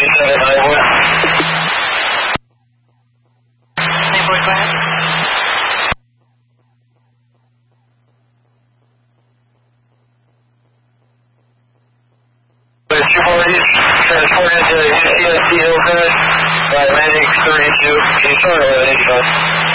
87 Highwood. Hey, boy, go ahead. There's 240s transported to UCSD Hillside by Atlantic 32. Can you start at 85?